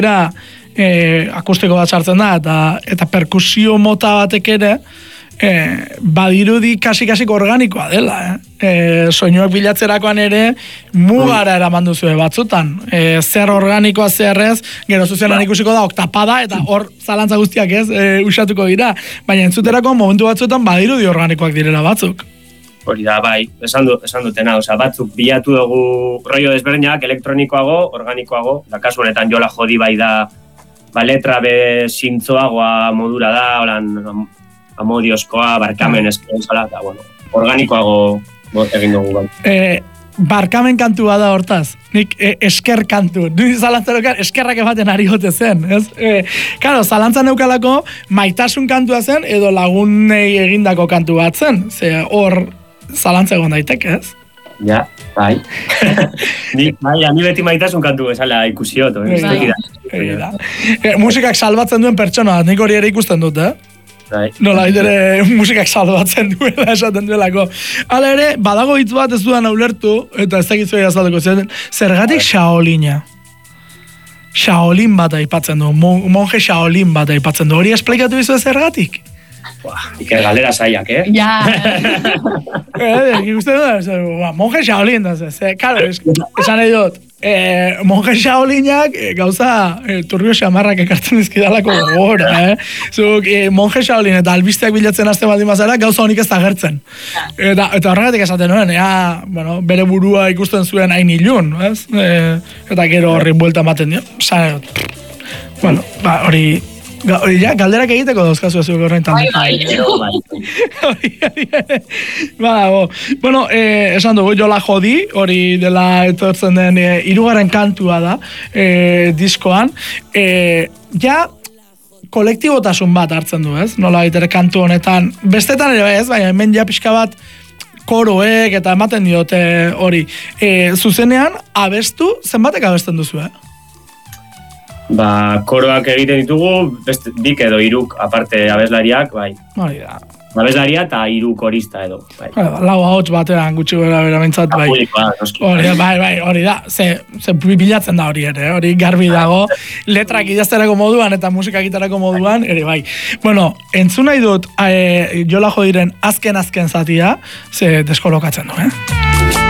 akustiko bat sartzen da, eta perkusio mota batek ere, badirudi kasi organikoa dela, soinuak bilatzerakoan ere mugara eraman duzue batzutan, zer organikoa zerrez, gero zuzenan ikusiko da oktapada eta hor zalantza guztiak usatuko dira, baina entzuterako momentu batzuetan badirudi organikoak direla batzuk. Hori da, bai, esan dutena, batzuk bilatu dugu rollo desberdinak, elektronikoago, organikoago, da kasu honetan Jola Jodi bai da, letra be zintzoagoa modura da, holan amodiozkoa, barkamen eskentzala, eta bueno, organikoago egin dugu bai. Barkamen kantua da hortaz, nik esker kantu, zalantzarokan eskerrak ematen ari gote zen, ez? Claro, zalantzan neukalako maitasun kantua zen, edo lagunei egindako kantu bat zen, ze hor zalantza egon daiteke, ez? Ja, bai. Ni beti maitasun kantu bezala ikusiot, musikak salbatzen duen pertsona, nik hori ere ikusten dut, nola ere musikak salbatzen duela esaten duelako. Hala ere, badago hitz bat ez dudan ulertu, eta ez dakizu azalduko zen, zergatik Shaolina? Shaolin bat aipatzen du, monje Shaolin bat aipatzen du, hori esplikatu bizu zergatik? Iker galdera zaiak, Ja. Ikusten du, monje Shaolin da, claro, esan nahi dut, monje Shaolinak gauza turbio xamarrak ekartzen dizkidalako gogora, Zuk, monje Shaolin eta albisteak bilatzen hasten baldin bazara, gauza honik ez da gertzen. Eta horregatik esaten nuen, bere burua ikusten zuen hain ilun, eta gero horri buelta ematen dio. Bueno, hori... galderak egiteko dauzkazu ez horrein tanto. Bueno, esan dugu, Jola Jodi, hori dela etortzen den hirugarren kantua da diskoan. Ja, kolektibotasun bat hartzen du, ez? Nola baitere kantu honetan, bestetan ere ez, baina hemen ja pixka bat koroek eta ematen diote hori. Zuzenean, abestu, zenbatek abesten duzu, koroak egiten ditugu, bik edo hiruk aparte abeslariak, bai. Hori da. Abeslaria eta hiru korista edo, bai. Lau ahots batean gutxi bera bentsat, bai. Hori da, ze bilatzen da hori ere, hori garbi dago, letrak idazterako moduan eta musika gitarako moduan, ere bai. Bueno, entzun nahi dut Jola Jodiren azken zatia, ze deskolokatzen du,